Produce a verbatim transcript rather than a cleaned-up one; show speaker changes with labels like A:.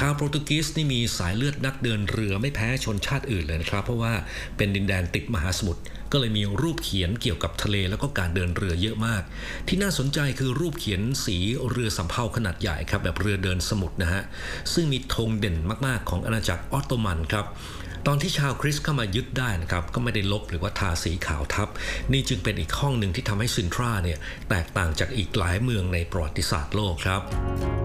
A: าวโปรตุเกสนี่มีสายเลือดนักเดินเรือไม่แพ้ชนชาติอื่นเลยนะครับเพราะว่าเป็นดินแดนติดมหาสมุทรก็เลยมีรูปเขียนเกี่ยวกับทะเลแล้วก็การเดินเรือเยอะมากที่น่าสนใจคือรูปเขียนสีเรือสำเภาขนาดใหญ่ครับแบบเรือเดินสมุทรนะฮะซึ่งมีธงเด่นมากๆของอาณาจักรออตโตมันครับตอนที่ชาวคริสต์เข้ามายึดได้นะครับก็ไม่ได้ลบหรือว่าทาสีขาวทับนี่จึงเป็นอีกห้องหนึ่งที่ทำให้ซินทราเนี่ยแตกต่างจากอีกหลายเมืองในประวัติศาสตร์โลกครับ